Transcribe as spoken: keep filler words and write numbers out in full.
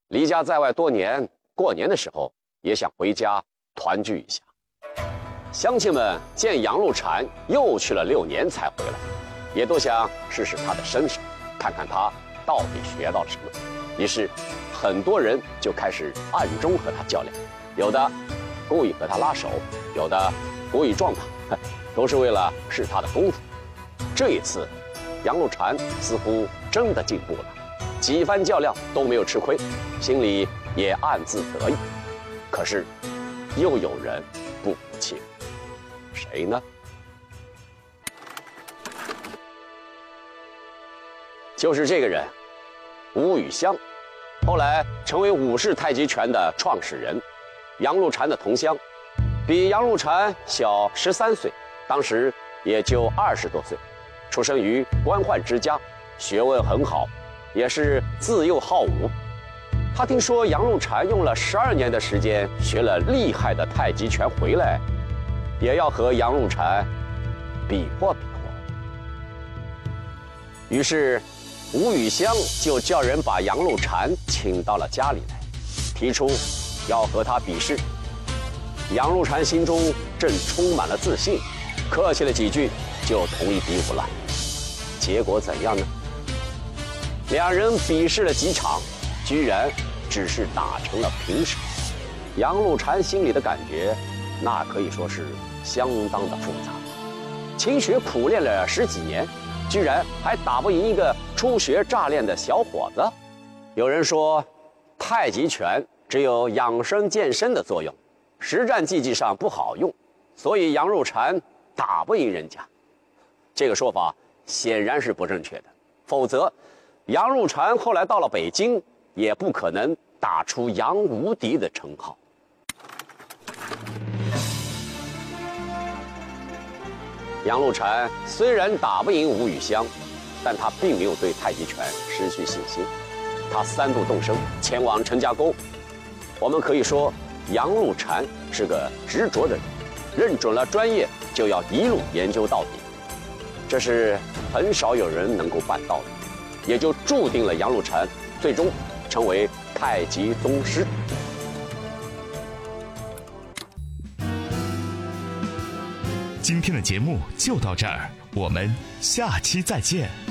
离家在外多年，过年的时候也想回家团聚一下。乡亲们见杨露禅又去了六年才回来，也都想试试他的身手，看看他到底学到了什么。于是很多人就开始暗中和他较量，有的故意和他拉手，有的故意撞他，都是为了试他的功夫。这一次杨露禅似乎真的进步了，几番较量都没有吃亏，心里也暗自得意。可是又有人不服气，谁呢？就是这个人，吴宇香，后来成为武氏太极拳的创始人，杨露禅的同乡，比杨露禅小十三岁，当时也就二十多岁，出生于官宦之家，学问很好，也是自幼好武。他听说杨露禅用了十二年的时间学了厉害的太极拳回来，也要和杨露禅比划比划。于是吴宇香就叫人把杨露禅请到了家里来，提出要和他比试。杨露禅心中正充满了自信，客气了几句就同意比武了。结果怎样呢？两人比试了几场，居然只是打成了平手。杨露禅心里的感觉，那可以说是相当的复杂。勤学苦练了十几年，居然还打不赢一个初学乍练的小伙子。有人说，太极拳只有养生健身的作用，实战技技上不好用，所以杨露禅打不赢人家。这个说法显然是不正确的，否则杨露禅后来到了北京，也不可能打出杨无敌的称号。杨露禅虽然打不赢吴宇香，但他并没有对太极拳失去信心。他三度动身前往陈家沟。我们可以说，杨露禅是个执着的人，认准了专业就要一路研究到底，这是很少有人能够办到的，也就注定了杨露禅最终成为太极宗师。 今天的节目就到这儿，我们下期再见。